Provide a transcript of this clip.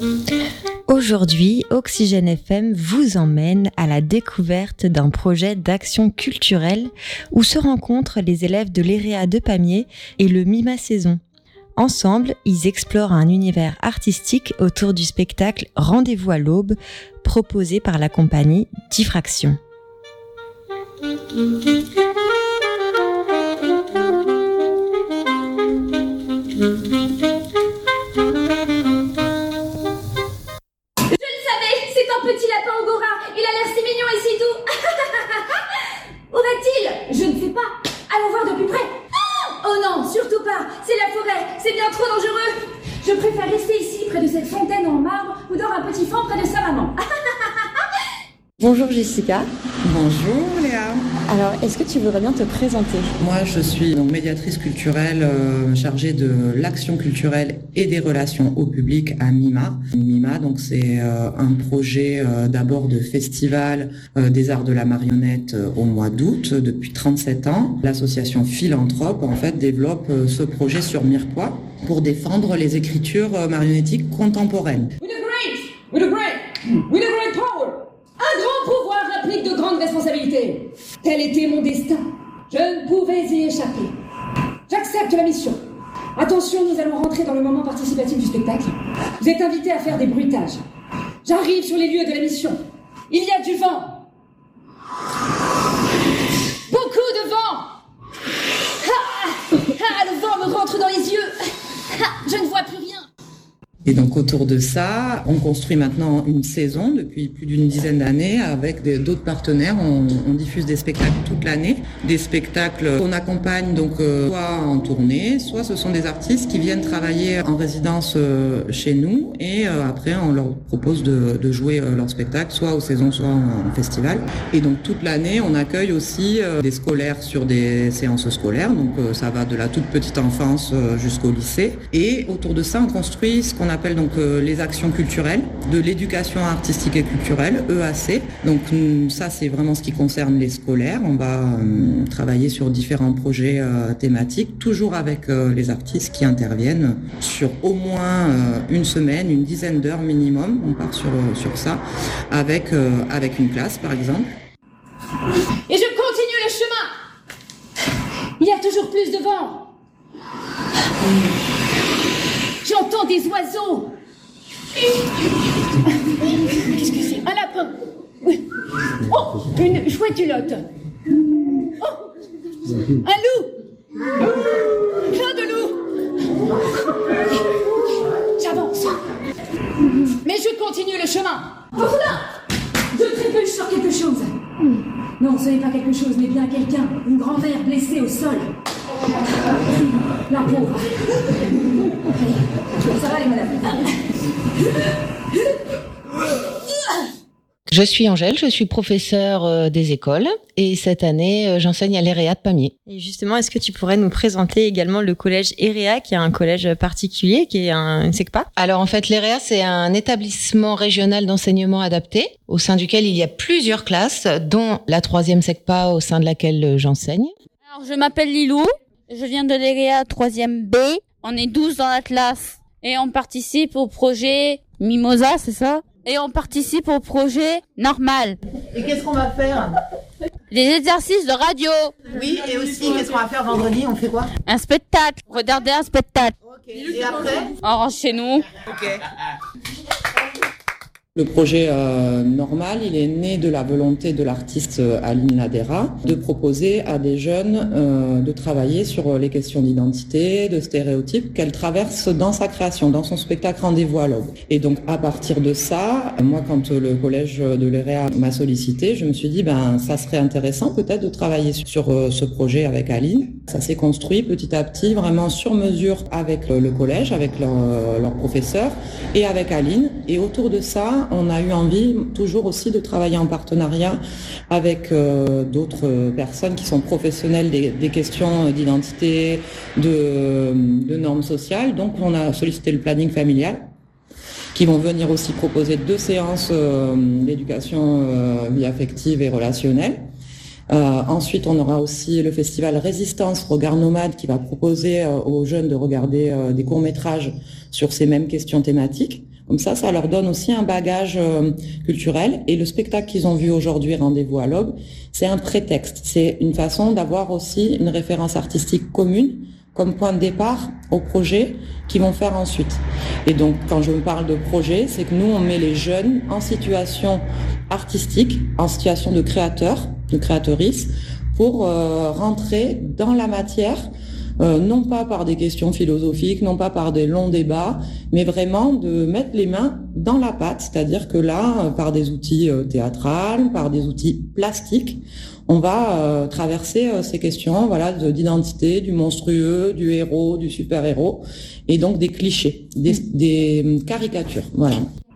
Aujourd'hui, Oxygène FM vous emmène à la découverte d'un projet d'action culturelle où se rencontrent les élèves de l'EREA de Pamiers et le Mima Saison. Ensemble, ils explorent un univers artistique autour du spectacle Rendez-vous à l'aube, proposé par la compagnie Diffraction. Petit lapin Angora, il a l'air si mignon et si doux. Où va-t-il? Je ne sais pas. Allons voir de plus près. Oh non, surtout pas. C'est la forêt, c'est bien trop dangereux. Je préfère rester ici, près de cette fontaine en marbre, où dort un petit fan près de sa maman. Bonjour Jessica. Bonjour Léa. Alors, est-ce que tu voudrais bien te présenter? Moi, je suis donc médiatrice culturelle chargée de l'action culturelle et des relations au public à Mima. Mima, donc c'est un projet d'abord de festival des arts de la marionnette au mois d'août depuis 37 ans. L'association Philanthrope en fait développe ce projet sur Mirepoix pour défendre les écritures marionnettiques contemporaines. With a great power. Un grand pouvoir implique de grandes responsabilités. Tel était mon destin. Je ne pouvais y échapper. J'accepte la mission. Attention, nous allons rentrer dans le moment participatif du spectacle. Vous êtes invités à faire des bruitages. J'arrive sur les lieux de la mission. Il y a du vent. Beaucoup de vent. Le vent me rentre dans les yeux. Je ne vois plus rien. Et donc autour de ça, on construit maintenant une saison depuis plus d'une dizaine d'années avec d'autres partenaires. On diffuse des spectacles toute l'année, des spectacles qu'on accompagne donc soit en tournée, soit ce sont des artistes qui viennent travailler en résidence chez nous et après on leur propose de jouer leur spectacle soit aux saisons, soit en festival. Et donc toute l'année, on accueille aussi des scolaires sur des séances scolaires. Donc ça va de la toute petite enfance jusqu'au lycée. Et autour de ça, on construit ce qu'on appelle donc les actions culturelles, de l'éducation artistique et culturelle, EAC. Donc ça, c'est vraiment ce qui concerne les scolaires. On va travailler sur différents projets thématiques, toujours avec les artistes qui interviennent sur au moins une semaine, une dizaine d'heures minimum. On part sur ça, avec une classe par exemple. Et je continue le chemin. Il y a toujours plus de vent. J'entends des oiseaux. Qu'est-ce que c'est? Un lapin. Oui. Oh, une chouette hulotte. Oh, un loup. Plein de loups. J'avance. Mais je continue le chemin. Oh là, je trébuche sur quelque chose. Non, ce n'est pas quelque chose, mais bien quelqu'un. Une grand-mère blessée au sol. La pauvre. Ça va les madames? Je suis Angèle, je suis professeure des écoles et cette année j'enseigne à l'EREA de Pamiers. Et justement, est-ce que tu pourrais nous présenter également le collège EREA, qui est un collège particulier, qui est une SECPA? Alors en fait, l'EREA, c'est un établissement régional d'enseignement adapté au sein duquel il y a plusieurs classes, dont la 3e SECPA au sein de laquelle j'enseigne. Alors je m'appelle Lilou, je viens de l'EREA 3e B, on est 12 dans la classe et on participe au projet Mimosa, c'est ça? Et on participe au projet Normal. Et qu'est-ce qu'on va faire? Les exercices de radio. Oui, et aussi, qu'est-ce qu'on va faire vendredi? On fait quoi? Un spectacle. Regarder un spectacle. Ok. Et après? On rentre chez nous. Ok. Le projet Normal, il est né de la volonté de l'artiste Aline Ladera de proposer à des jeunes de travailler sur les questions d'identité, de stéréotypes qu'elle traverse dans sa création, dans son spectacle Rendez-vous à l'aube. Et donc à partir de ça, moi quand le collège de l'EREA m'a sollicité, je me suis dit ça serait intéressant peut-être de travailler sur ce projet avec Aline. Ça s'est construit petit à petit, vraiment sur mesure avec le collège, avec leurs professeurs et avec Aline. Et autour de ça, on a eu envie toujours aussi de travailler en partenariat avec d'autres personnes qui sont professionnelles des questions d'identité, de normes sociales. Donc on a sollicité le planning familial, qui vont venir aussi proposer 2 séances d'éducation vie affective et relationnelle. Ensuite, on aura aussi le festival Résistance Regard Nomade qui va proposer aux jeunes de regarder des courts-métrages sur ces mêmes questions thématiques. Comme ça leur donne aussi un bagage culturel. Et le spectacle qu'ils ont vu aujourd'hui, Rendez-vous à l'aube, c'est un prétexte. C'est une façon d'avoir aussi une référence artistique commune comme point de départ au projet qu'ils vont faire ensuite. Et donc, quand je parle de projet, c'est que nous, on met les jeunes en situation artistique, en situation de créateur, de créatrice, pour rentrer dans la matière, non pas par des questions philosophiques, non pas par des longs débats, mais vraiment de mettre les mains dans la pâte, c'est-à-dire que là, par des outils théâtrales, par des outils plastiques, on va traverser ces questions, voilà, d'identité, du monstrueux, du héros, du super-héros, et donc des clichés, des caricatures, voilà.